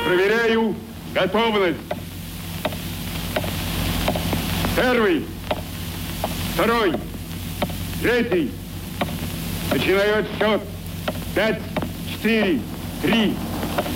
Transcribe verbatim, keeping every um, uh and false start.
Проверяю готовность. Первый, второй, третий. Начинаю отсчет. Пять, четыре, три,